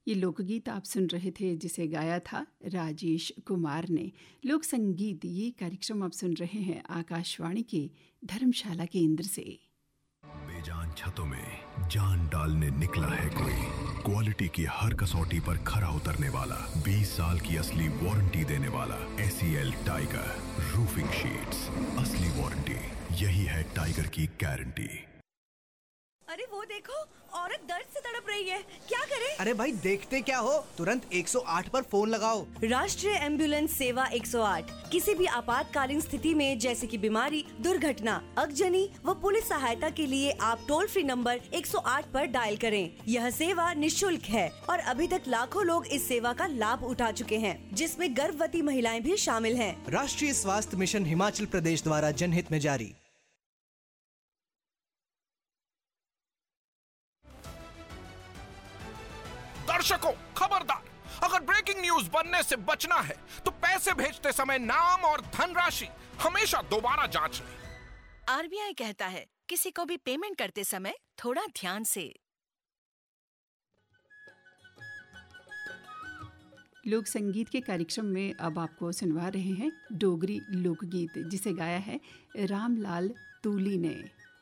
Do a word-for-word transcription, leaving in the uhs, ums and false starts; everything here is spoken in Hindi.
ये लोकगीत आप सुन रहे थे जिसे गाया था राजेश कुमार ने। लोक संगीत ये कार्यक्रम आप सुन रहे हैं आकाशवाणी के धर्मशाला केंद्र से। बेजान छतों में जान डालने निकला है कोई, क्वालिटी की हर कसौटी पर खरा उतरने वाला, बीस साल की असली वारंटी देने वाला एसीएल टाइगर रूफिंग शीट्स, असली वारंटी, यही है टाइगर की गारंटी। अरे वो देखो, औरत दर्द से तड़प रही है, क्या करे? अरे भाई देखते क्या हो, तुरंत एक सौ आठ पर फोन लगाओ। राष्ट्रीय एम्बुलेंस सेवा एक सौ आठ किसी भी आपातकालीन स्थिति में जैसे कि बीमारी, दुर्घटना, अगजनी व पुलिस सहायता के लिए आप टोल फ्री नंबर एक सौ आठ पर डायल करें। यह सेवा निःशुल्क है और अभी तक लाखों लोग इस सेवा का लाभ उठा चुके हैं, जिसमें गर्भवती महिलाएं भी शामिल हैं। राष्ट्रीय स्वास्थ्य मिशन हिमाचल प्रदेश द्वारा जनहित में जारी। दर्शकों खबरदार, अगर ब्रेकिंग न्यूज बनने से बचना है तो पैसे भेजते समय नाम और धनराशि हमेशा दोबारा जांच लें। आरबीआई कहता है किसी को भी पेमेंट करते समय थोड़ा ध्यान से। लोक संगीत के कार्यक्रम में अब आपको सुनवा रहे हैं डोगरी लोकगीत जिसे गाया है रामलाल तूली ने।